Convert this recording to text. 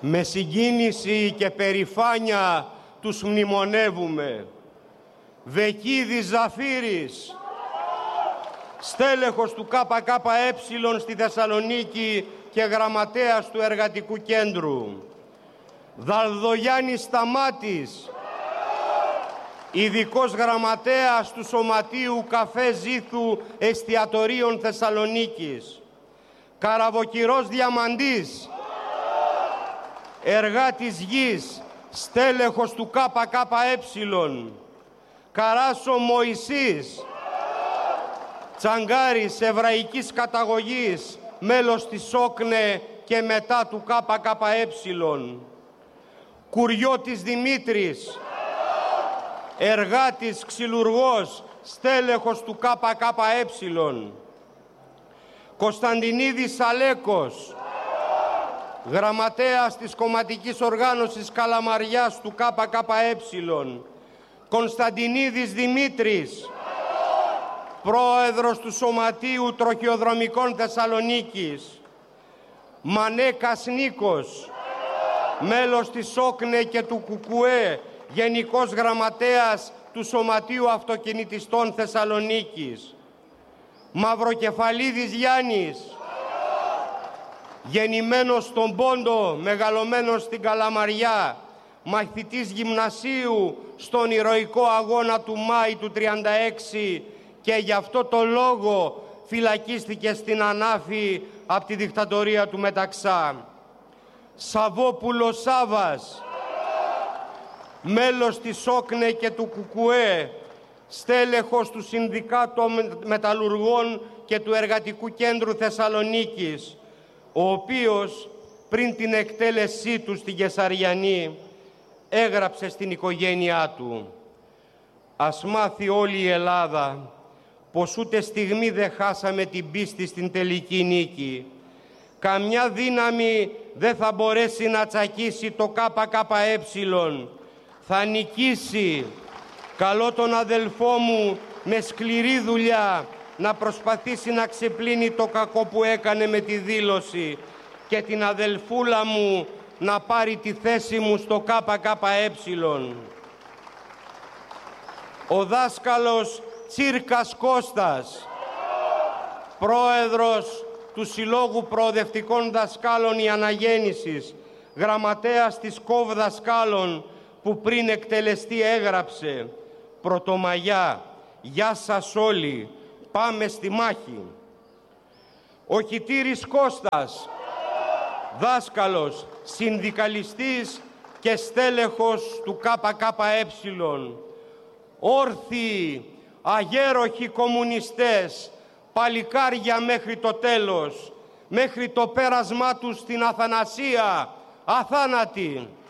Με συγκίνηση και περηφάνεια τους μνημονεύουμε. Βεκίδης Ζαφύρης, στέλεχος του ΚΚΕ στη Θεσσαλονίκη και γραμματέας του Εργατικού Κέντρου. Δαλδογιάννης Σταμάτης, ειδικός γραμματέας του Σωματείου Καφέ Ζήθου Εστιατορίων Θεσσαλονίκης. Καραβοκυρός Διαμαντής, εργάτης γης, στέλεχος του ΚΚΕ. Καράσο Μωυσής, τσαγκάρης εβραϊκής καταγωγής, μέλος της ΟΚΝΕ και μετά του ΚΚΕ. Κουριώτης Δημήτρης, εργάτης ξυλουργός, στέλεχος του ΚΚΕ. Κωνσταντινίδης Αλέκος, γραμματέας της κομματικής οργάνωσης Καλαμαριάς του ΚΚΕ. Κωνσταντινίδης Δημήτρης, πρόεδρος του Σωματείου Τροχιοδρομικών Θεσσαλονίκης. Μανέκας Νίκος, μέλος της ΟΚΝΕ και του ΚΚΕ, γενικός γραμματέας του Σωματείου Αυτοκινητιστών Θεσσαλονίκης. Μαυροκεφαλίδης Γιάννης, γεννημένος στον Πόντο, μεγαλωμένος στην Καλαμαριά, μαθητής γυμνασίου στον ηρωικό αγώνα του Μάη του 1936 και γι' αυτό το λόγο φυλακίστηκε στην Ανάφη από τη δικτατορία του Μεταξά. Σαββόπουλος Σάβας, μέλος της ΟΚΝΕ και του ΚΚΕ, στέλεχος του Συνδικάτου Μεταλλουργών και του Εργατικού Κέντρου Θεσσαλονίκης, ο οποίος πριν την εκτέλεσή του στη Κεσαριανή έγραψε στην οικογένειά του: «Ας μάθει όλη η Ελλάδα πως ούτε στιγμή δεν χάσαμε την πίστη στην τελική νίκη. Καμιά δύναμη δεν θα μπορέσει να τσακίσει το ΚΚΕ. Θα νικήσει. Καλώ τον αδελφό μου με σκληρή δουλειά να προσπαθήσει να ξεπλύνει το κακό που έκανε με τη δήλωση και την αδελφούλα μου να πάρει τη θέση μου στο ΚΚΕ». Ο δάσκαλος Τσίρκας Κώστας, πρόεδρος του Συλλόγου Προοδευτικών Δασκάλων η Αναγέννησης, γραμματέας της ΚΟΒ Δασκάλων, που πριν εκτελεστεί έγραψε: «Πρωτομαγιά, γεια σας όλοι, πάμε στη μάχη». Ο Χιτήρης Κώστας, δάσκαλος, συνδικαλιστής και στέλεχος του ΚΚΕ. Όρθιοι, αγέροχοι κομμουνιστές, παλικάρια μέχρι το τέλος, μέχρι το πέρασμά τους στην αθανασία, αθάνατοι.